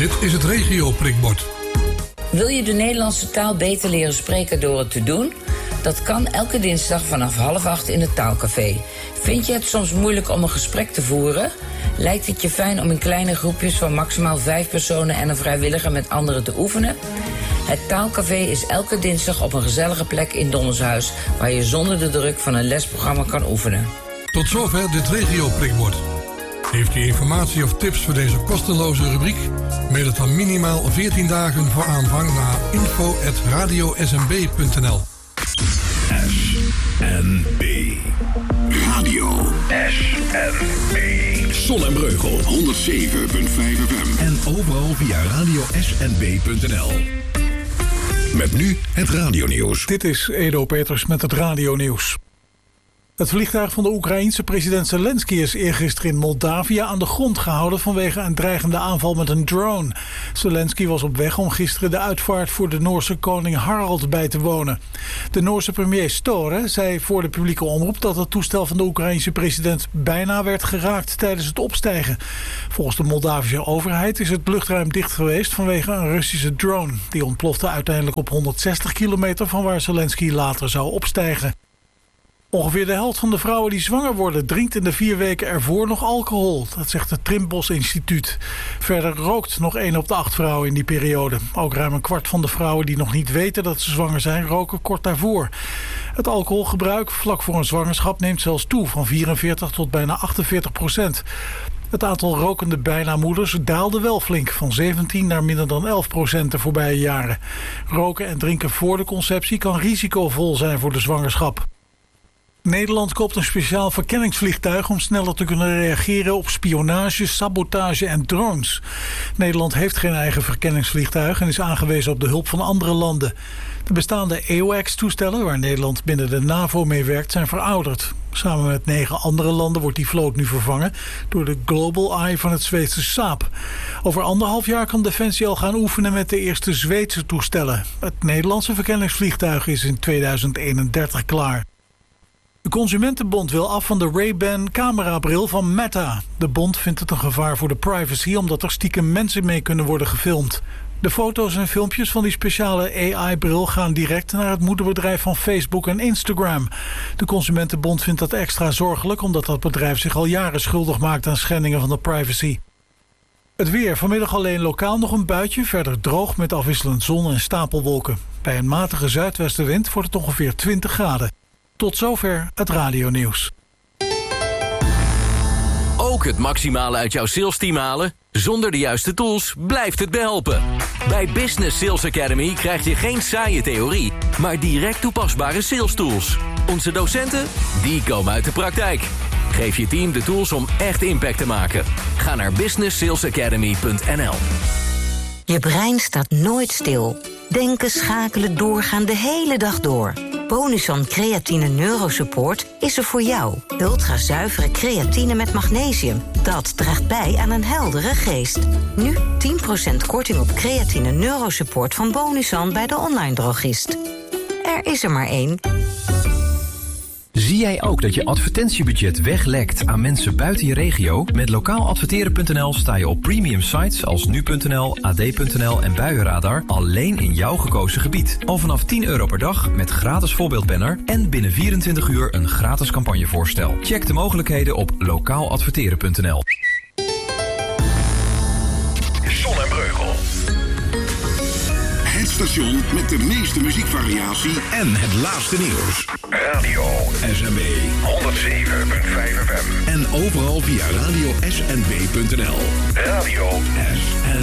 Dit is het regio-prikbord. Wil je de Nederlandse taal beter leren spreken door het te doen? Dat kan elke dinsdag vanaf 7:30 in het Taalcafé. Vind je het soms moeilijk om een gesprek te voeren? Lijkt het je fijn om in kleine groepjes van maximaal 5 personen en een vrijwilliger met anderen te oefenen? Het Taalcafé is elke dinsdag op een gezellige plek in Donnershuis, waar je zonder de druk van een lesprogramma kan oefenen. Tot zover dit regio-prikbord. Heeft u informatie of tips voor deze kosteloze rubriek? Mail het dan minimaal 14 dagen voor aanvang naar info@radiosmb.nl. SNB. Radio SNB. Zon en Breugel 107.5 FM. En overal via radiosnb.nl. Met nu het radionieuws. Dit is Edo Peters met het radionieuws. Het vliegtuig van de Oekraïense president Zelensky is eergisteren in Moldavië aan de grond gehouden vanwege een dreigende aanval met een drone. Zelensky was op weg om gisteren de uitvaart voor de Noorse koning Harald bij te wonen. De Noorse premier Støre zei voor de publieke omroep dat het toestel van de Oekraïense president bijna werd geraakt tijdens het opstijgen. Volgens de Moldavische overheid is het luchtruim dicht geweest vanwege een Russische drone. Die ontplofte uiteindelijk op 160 kilometer van waar Zelensky later zou opstijgen. Ongeveer de helft van de vrouwen die zwanger worden drinkt in de 4 weken ervoor nog alcohol. Dat zegt het Trimbos Instituut. Verder rookt nog 1 op de 8 vrouwen in die periode. Ook ruim een kwart van de vrouwen die nog niet weten dat ze zwanger zijn, roken kort daarvoor. Het alcoholgebruik vlak voor een zwangerschap neemt zelfs toe, van 44 tot bijna 48%. Het aantal rokende bijnamoeders daalde wel flink, van 17 naar minder dan 11% de voorbije jaren. Roken en drinken voor de conceptie kan risicovol zijn voor de zwangerschap. Nederland koopt een speciaal verkenningsvliegtuig om sneller te kunnen reageren op spionage, sabotage en drones. Nederland heeft geen eigen verkenningsvliegtuig en is aangewezen op de hulp van andere landen. De bestaande EOX-toestellen, waar Nederland binnen de NAVO mee werkt, zijn verouderd. Samen met 9 andere landen wordt die vloot nu vervangen door de Global Eye van het Zweedse Saab. Over 1,5 jaar kan Defensie al gaan oefenen met de eerste Zweedse toestellen. Het Nederlandse verkenningsvliegtuig is in 2031 klaar. De Consumentenbond wil af van de Ray-Ban camerabril van Meta. De bond vindt het een gevaar voor de privacy omdat er stiekem mensen mee kunnen worden gefilmd. De foto's en filmpjes van die speciale AI-bril gaan direct naar het moederbedrijf van Facebook en Instagram. De Consumentenbond vindt dat extra zorgelijk omdat dat bedrijf zich al jaren schuldig maakt aan schendingen van de privacy. Het weer. Vanmiddag alleen lokaal nog een buitje, verder droog met afwisselend zon en stapelwolken. Bij een matige zuidwestenwind wordt het ongeveer 20 graden. Tot zover het radionieuws. Ook het maximale uit jouw salesteam halen? Zonder de juiste tools blijft het behelpen. Bij Business Sales Academy krijg je geen saaie theorie, maar direct toepasbare sales tools. Onze docenten, die komen uit de praktijk. Geef je team de tools om echt impact te maken. Ga naar businesssalesacademy.nl. Je brein staat nooit stil. Denken, schakelen, doorgaan de hele dag door. Bonuson Creatine Neurosupport is er voor jou. Ultra zuivere creatine met magnesium. Dat draagt bij aan een heldere geest. Nu 10% korting op Creatine Neurosupport van Bonuson bij de online drogist. Er is er maar één. Zie jij ook dat je advertentiebudget weglekt aan mensen buiten je regio? Met lokaaladverteren.nl sta je op premium sites als nu.nl, ad.nl en Buienradar alleen in jouw gekozen gebied. Al vanaf €10 per dag met gratis voorbeeldbanner en binnen 24 uur een gratis campagnevoorstel. Check de mogelijkheden op lokaaladverteren.nl. Zon en Breugel. Het station met de meeste muziekvariatie en het laatste nieuws. Radio SNB 107.5 FM. En overal via radiosnb.nl. Radio SNB.